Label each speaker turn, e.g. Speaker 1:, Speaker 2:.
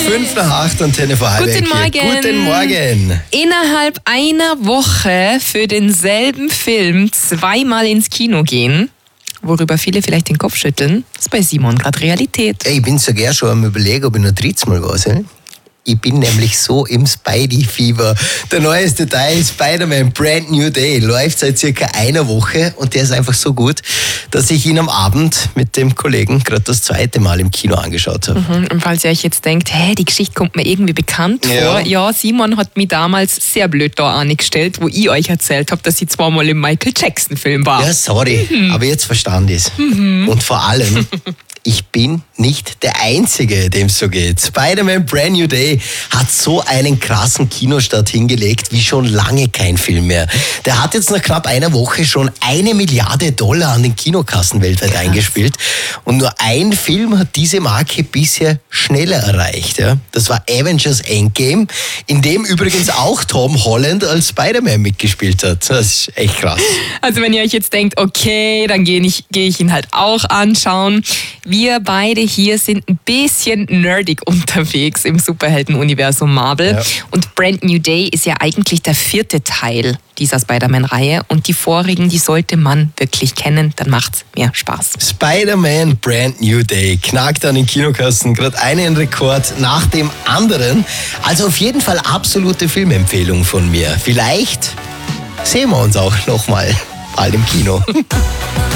Speaker 1: 7:05 Antenne Vorarlberg.
Speaker 2: Guten Morgen.
Speaker 1: Guten Morgen.
Speaker 2: Innerhalb einer Woche für denselben Film zweimal ins Kino gehen, worüber viele vielleicht den Kopf schütteln, ist bei Simon gerade Realität.
Speaker 1: Ich bin sogar schon am Überlegen, ob ich noch drittes Mal was. Ich bin nämlich so im Spidey-Fieber. Der neueste Teil, Spider-Man Brand New Day, läuft seit circa einer Woche und der ist einfach so gut, dass ich ihn am Abend mit dem Kollegen gerade das zweite Mal im Kino angeschaut habe.
Speaker 2: Und falls ihr euch jetzt denkt, die Geschichte kommt mir irgendwie bekannt vor. Ja, Simon hat mich damals sehr blöd da angestellt, wo ich euch erzählt habe, dass ich zweimal im Michael Jackson-Film war.
Speaker 1: Ja, sorry, aber jetzt verstand ich es. Und vor allem, ich bin nicht der Einzige, dem es so geht. Spider-Man Brand New Day hat so einen krassen Kinostart hingelegt wie schon lange kein Film mehr. Der hat jetzt nach knapp einer Woche schon $1 Milliarde an den Kinokassen weltweit eingespielt. Und nur ein Film hat diese Marke bisher schneller erreicht. Ja? Das war Avengers Endgame, in dem übrigens auch Tom Holland als Spider-Man mitgespielt hat. Das ist echt krass.
Speaker 2: Also wenn ihr euch jetzt denkt, okay, dann gehe ich ihn halt auch anschauen. Wir beide hier sind ein bisschen nerdig unterwegs im Superhelden-Universum Marvel. Ja. Und Brand New Day ist ja eigentlich der 4. Teil dieser Spider-Man-Reihe. Und die vorigen, die sollte man wirklich kennen, dann macht's mehr Spaß.
Speaker 1: Spider-Man Brand New Day knackt an den Kinokassen gerade einen Rekord nach dem anderen. Also auf jeden Fall absolute Filmempfehlung von mir. Vielleicht sehen wir uns auch nochmal bald im Kino.